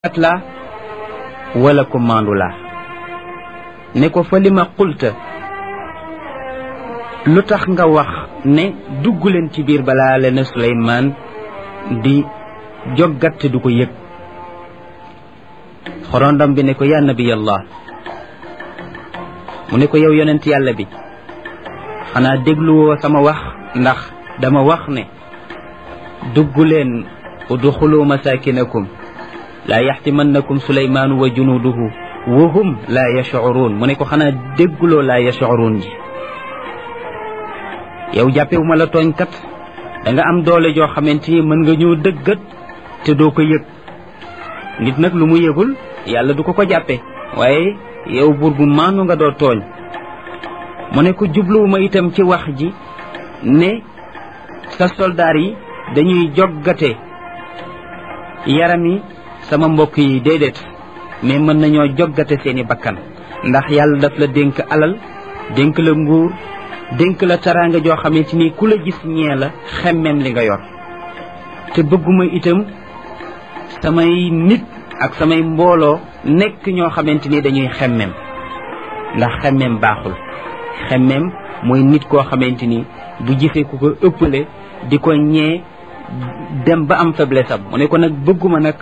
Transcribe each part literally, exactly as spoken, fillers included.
at la wala ko maandu la ne ko fa lima qulta lu tax nga wax ne dugg leen ci biir balaa leen Suleymaan di joggatte du ko yëg xorondam bi ne ko yaa nabiyallah mu ne ko yow yonent yàlla bi xanaa dégluwoo sama wax ndax dama wax ne dugg leen udxulu masakinakum laa yaxtimannakum suleymaanu wa junuuduhu wa hum laa yashcuruun mu ne ko xanaa dégguloo laa yashcuruun ji yow jàppewu ma la tooñkat da nga am doole joo xamante ni mën nga ñëw dëggat te doo ko yëg nit nag lu mu yëgul yàlla du ko ko jàppe waaye yow buur bu maanu nga doo tooñ mu ne ko jubluwuma itam ci wax ji ne sa soldaar yi dañuy joggate yaram yi sama mbokk yi déedéet mais mën nañoo joggate seeni bakkan ndax yàlla daf la dénk alal dénk la nguur dénk la taraanga joo xamante ni ku la gis ñee la xemmem li nga yor te bëgguma itam samay nit ak samay mbooloo nekk ñoo xamante ni dañuy xemmem ndax xemmem baaxul xemmem mooy nit koo xamante ni bu gisee ku ko ëppale di ko ñee dem ba am faiblesse am mu ne ko nag bëgguma nag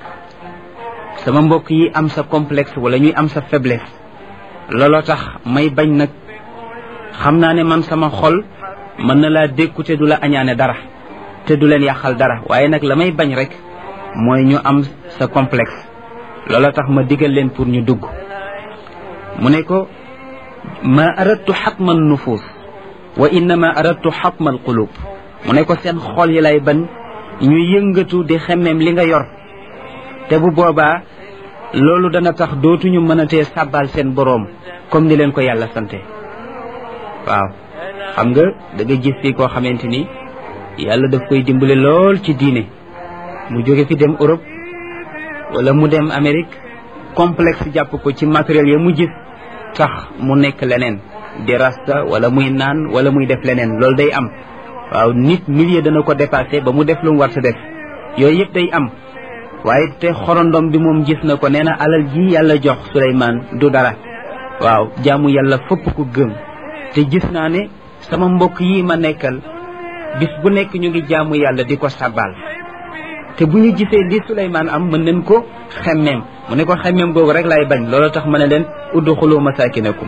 sama mbokk yi am sa complexe wala ñuy am sa faiblesse looloo tax may bañ nag xam naa ne man sama xol mën na laa dékku te du la añaane dara te du leen yàqal dara waaye nag la may bañ rek mooy ñu am sa complexe looloo tax ma digal leen pour ñu dugg mu ne ko ma aradtu xatma nufus wa innama aradtu xatma alqulub mu ne ko seen xol yi lay ban ñu yëngatu di xemmeem li nga yor te bu boobaa loolu dana tax dootuñu mënatee sàbbaal seen boroom comme ni leen ko yàlla sante waaw xam nga da nga gis fii koo xamante ni yàlla daf koy dimbale lool ci diine mu jóge fi dem Europe wala mu dem Amérique complexe jàpp ko ci matériel ya mu gis tax mu nekk leneen di rasta wala muy naan wala muy def leneen loolu day am waaw nit milieu dana ko dépassé ba mu def lu mu war sa def yooyu yëpp day am waaye te xorondom bi moom gis na ko nee na alal ji yàlla jox Suleymaan du dara waaw jaamu yàlla fëpp ko gëm te gis naa ne sama mbokk yi ma nekkal bis bu nekk ñu ngi jaamu yàlla di ko sabal te bu ñu gisee li Suleymaan am mën nañ ko xemmeem mu ne ko xemmeem googu rek laay bañ loolu tax ma ne leen udxulu masakinakum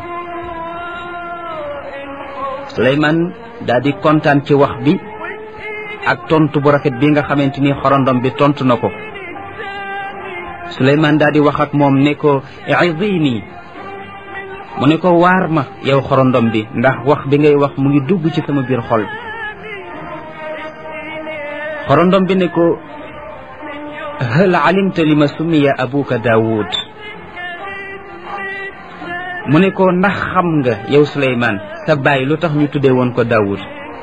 Suleymaan daal di kontaan ci wax bi ak tontu bu rafet bi nga xamante ni xorondom bi tontu na ko Suleymaan daal di wax ak moom ne ko izini mu ne ko waar ma yow xorondom bi ndax wax bi ngay wax mu ngi dugg ci sama biir xol bi xorondom bi ne ko hal alimta li ma summiya abuka Daawud mu ne ko ndax xam nga yow Suleymaan sa baay lu tax ñu tuddee woon ko Daawud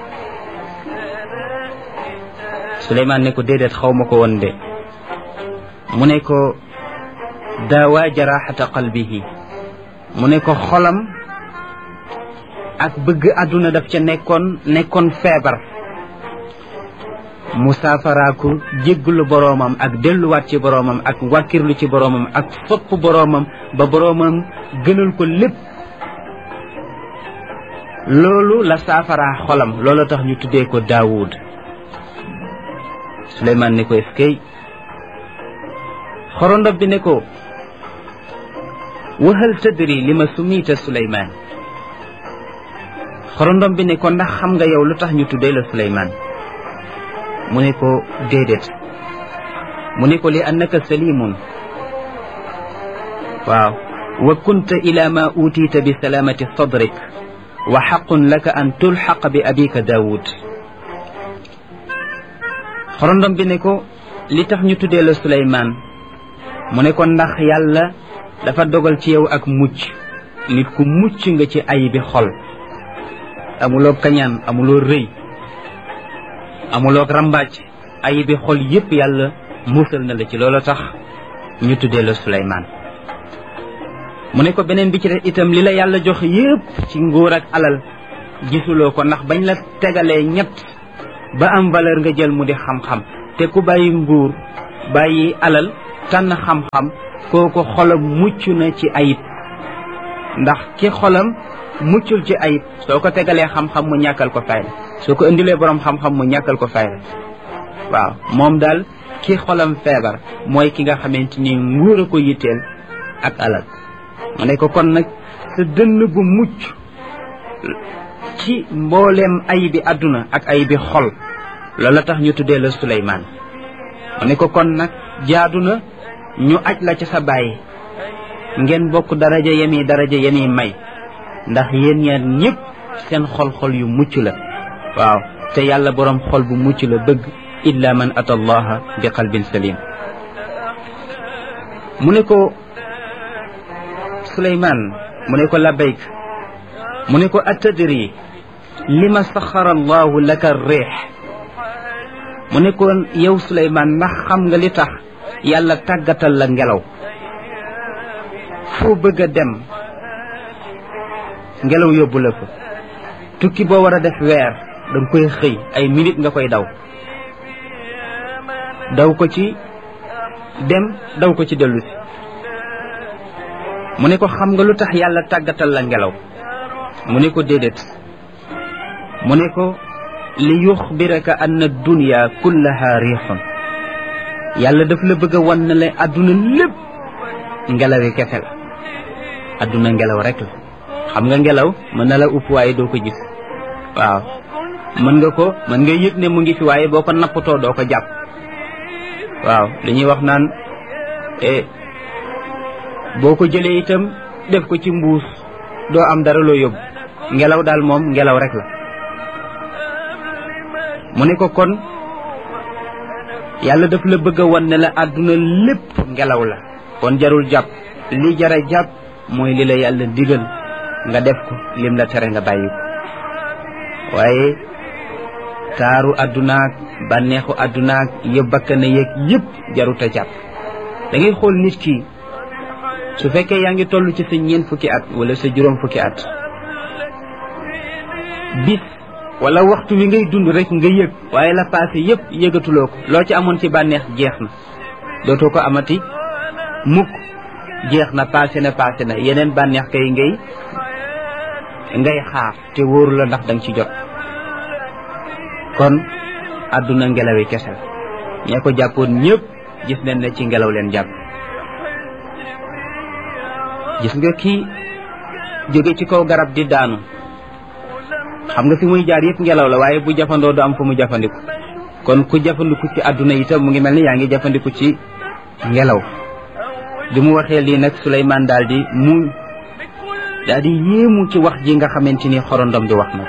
Suleymaan ne ko déedéet xaw ma ko woon de mu ne ko daawaa jaraxata qalbihi mu ne ko xolam ak bëgg àdduna daf ca nekkoon nekkoon feebar mu saafaraaku jéggalu boroomam ak delluwaat ci boroomam ak wàkkirlu ci boroomam ak sopp boroomam ba boroomam gënal ko lépp loolu la saafaraa xolam loolu tax ñu tuddee ko Daawud Suleymaan ne ko eskay xorondom bi ne ko wa hal tadri li ma sumita Suleymaan xorondom bi ne ko ndax xam nga yow lu tax ñu tuddee la Suleymaan mu ne ko déedéet mu ne ko li annaka salimun waaw wa kunta ila ma utiita bi salaamati sadrik wa xaqun laka an tulxaqa bi abika Daawud xorondom bi ne ko li tax ñu tuddee la Suleymaan mu ne ko ndax yàlla dafa dogal ci yow ak mucc nit ku mucc nga ci ayibi xol amuloo kañaan amuloo rëy amuloo rambaaj ayibi xol yépp yàlla musal na la ci loolu tax ñu tuddee la Suleymaan mu ne ko beneen bi ci def itam li la yàlla jox yépp ci nguur ak alal gisuloo ko ndax bañ la tegalee ñett ba am valeur nga jël mu di xam-xam te ku bàyyi nguur bàyyi alal tànn xam-xam kooku xolam mucc na ci ayib ndax ki xolam muccul ci ayib soo ko tegalee xam-xam mu ñàkkal ko fayda soo ko indilee borom xam-xam mu ñàkkal ko fayda waaw moom daal ki xolam feebar mooy ki nga xamante ni nguur a ko yitteel ak alal mu ne ko kon nag sa dënn bu mucc ci mbooleem ayibi àdduna ak ayibi xol loola tax ñu tuddee la Suleymaan mu ne ko kon nag jaadu na ñu aj la ci sa bàyyi ngeen bokk daraja yemi daraja yemi may ndax yéen ñaar ñëpp seen xol-xol yu mucc la waaw te yàlla boroom xol bu mucc la bëgg illa man ata allaha bi qalbin salim mu ne ko Suleymaan mu ne ko labayk mu ne ko atadri lima saxara allahu laka riix mu ne ko yow Suleymaan ndax xam nga li tax yàlla tàggatal la ngelaw foo bëgg a dem ngelaw yóbbu la ko tukki boo war a def weer danga koy xëy ay minute nga koy daw daw ko ci dem daw ko ci dellu si mu ne ko xam nga lu tax yàlla tàggatal la ngelaw mu ne ko déedéet mu ne ko li yuxbiraka anna dunya kullaha riixun yàlla daf la bëgg a wan ne la adduna lépp ngelawi kese la adduna ngelaw rek la xam nga ngelaw mën na la upp waaye doo ko gis waaw mën nga ko mën nga yëg ne mu ngi fi waaye boo ko nappatoo doo ko jàpp waaw dañuy wax naan boo ko jëlee itam def ko ci mbuus doo am dara loo yóbbu ngelaw daal moom ngelaw rek la mu ne ko kon yàlla daf la bëgg a wan ne la àdduna lépp ngelaw la kon jarul jàpp li jara jàpp mooy li la yàlla digal nga def ko lim la tere nga bàyyi ko waaye taaru àddunaak bànneexu àddunaak yëpp bakkana yeeg yëpp jarut a jàpp da ngay xool nit ki su fekkee yaa ngi toll ci sa ñeent fukki at wala sa juróom fukki at bis wala waxtu wi ngay dund rek nga yëg waaye la passé yëpp yëgatuloo ko loo ci amoon ci bànneex jeex na dootoo ko amati mukk jeex na passé na passé na yeneen bànneex kay ngay ngay xaar te wóoru la ndax danga ci jot kon àdduna ngelawi kese la ñee ko jàppoon ñëpp gis nañ ne ci ngelaw leen jàpp gis nga kii jóge ci kaw garab di daanu xam nga fi muy jaar yëpp ngelaw la waaye bu jafandoo du am fu mu jafandiku kon ku jafandiku ci àdduna itam mu ngi mel ni yaa ngi jafandiku ci ngelaw bi mu waxee lii nag Suleymaan daal di mu daal di yéemu ci wax ji nga xamante ni xorondom di wax nag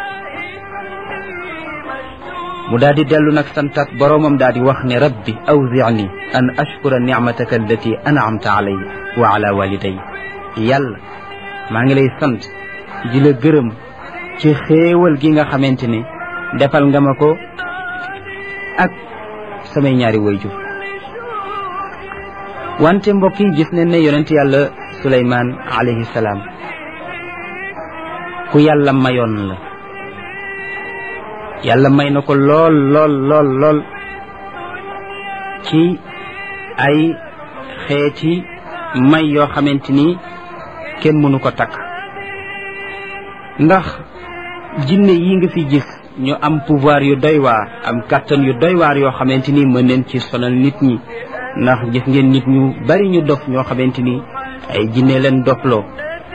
mu daal di dellu nag santat boroomam daal di wax ne rabbi awzi'ni an ashkura ni'mataka allati an'amta alayya wa ala walidayya yàlla maa ngi lay sant di la gërëm ci xéewal gi nga xamante ni defal nga ma ko ak samay ñaari wayjur wante mbokk yi gis nañ ne yonent yàlla Suleymaan alayhi salaam ku yàlla mayoon la yàlla may na ko lool lool lool lool ci ay xeeti may yoo xamante ni kenn mënu ko takk ndax jinne yi nga fi gis ñu am pouvoir yu doy waar am kàttan yu doy waar yoo xamante ni mën neen ci sonal nit ñi ndax gis ngeen nit ñu bari ñu dof ñoo xamante ni ay jinne leen dofloo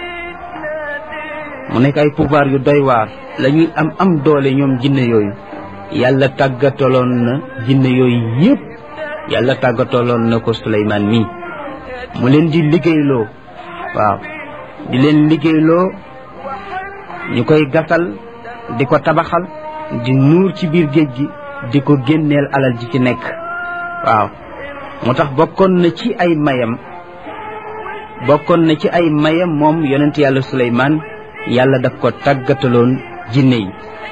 mu nekk ay pouvoir yu doy waar la ñuy am am doole ñoom jinne yooyu yàlla tàggataloon na jinne yooyu yëpp yàlla tàggataloon na ko Suleymaan mii mu leen di liggéeyloo waaw di leen liggéeyloo ñu koy gasal di ko tabaxal di nuur ci biir géej gi di ko génneel alal ji ci nekk waaw moo tax bokkoon na ci ay mayam bokkoon na ci ay mayam moom yonent yàlla Suleymaan yàlla daf ko tàggataloon jinne yi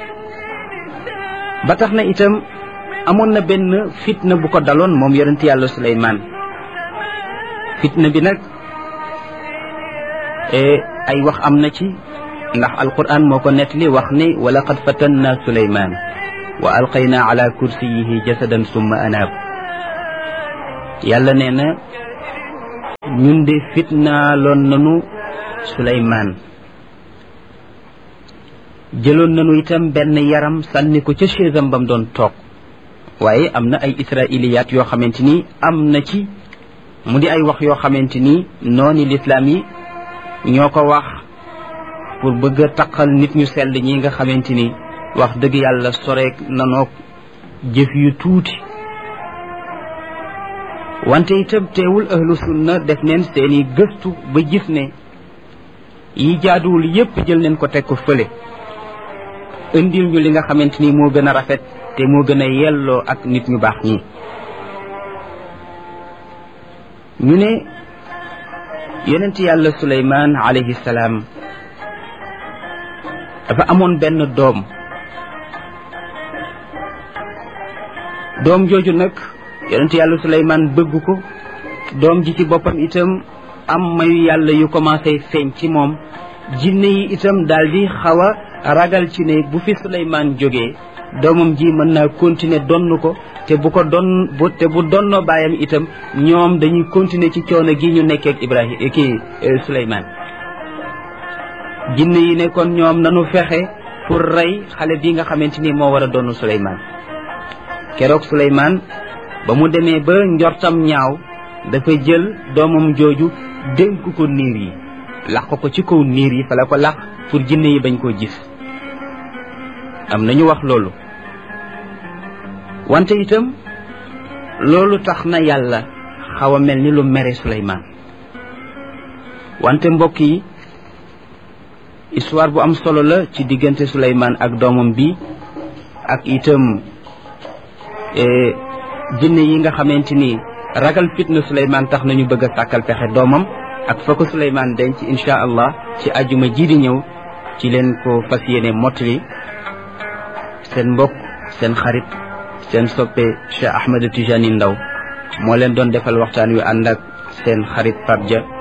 ba tax na itam amoon na benn fitna bu ko daloon moom yonent yàlla Suleymaan fitna bi nag ay wax am na ci ndax alquran moo ko nettali wax ne wa laqad fatanna Suleymaan wa alqaynaa ala kursiyihi jasadan summa anaab yàlla nee na ñun de fitnaaloon nanu Suleymaan jëloon nanu itam benn yaram sànni ko ca chaisam bam doon toog waaye am na ay israiliyaat yoo xamante ni am na ci mu di ay wax yoo xamante ni nooni lislaam yi ñoo ko wax pour bëgg a taqal nit ñu sell ñi nga xamante ni wax dëgg yàlla soreek nanoog jëf yu tuuti wante itam teewul ahlu sunna def neen seeni gëstu ba gis ne yi jaaduwul yépp jël neen ko teg ko fële indil ñu li nga xamante ni moo gën a rafet te moo gën a yelloo ak nit ñu baax ñi ñu ne yonent yàlla Suleymaan alayhi salaam dafa amoon benn doom doom jooju nag yonent yàlla Suleymaan bëgg ko doom ji ci boppam itam am mayu yàlla yu commencé feeñ ci moom jinne yi itam daal di xaw a ragal ci ne bu fi Suleymaan jógee doomam ji mën naa continuer donn ko te bu ko don bu te bu donnoo baayam itam ñoom dañuy continuer ci coono gi ñu nekkee ak Ibrahima kii Suleymaan jinne yi ne kon ñoom nanu fexe pour rey xale bi nga xamante ni moo war a donn Suleymaan keroog Suleymaan ba mu demee ba njortam ñaaw dafa jël doomam jooju dénk ko niir yi laq ko ci kaw niir yi fa la ko laq pour jinne yi bañ koo gis am nañu wax loolu wante itam loolu tax na yàlla xaw a mel ni lu mere Suleymaan wante mbokk yi histoire bu am solo la ci diggante Suleymaan ak doomam bi ak itam jinne yi nga xamante ni ragal fitna Suleymaan tax nañu bëgg a sàkkal pexe doomam ak fa ko Suleymaan denc insha allah ci ajuma ji di ñëw ci leen ko fas yéene mottali seen mbokk seen xarit seen soppe Cheikh Ahmed Tijani Ndaw moo leen doon defal waxtaan wi ànd ak seen xarit Pape Dia